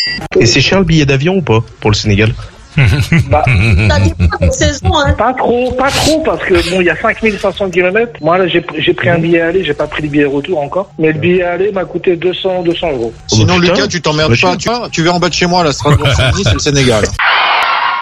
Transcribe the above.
Et c'est cher le billet d'avion ou pas pour le Sénégal? Bah, Ça dépend des saisons, hein. pas trop, parce que bon, il y a 5500 km. Moi, là, j'ai pris un billet aller, j'ai pas pris le billet retour encore. Mais le billet aller m'a coûté 200 euros. Sinon, putain, Lucas, tu t'emmerdes pas. Tu vas en bas de chez moi, la Strasbourg-Saint-Denis, c'est le Sénégal.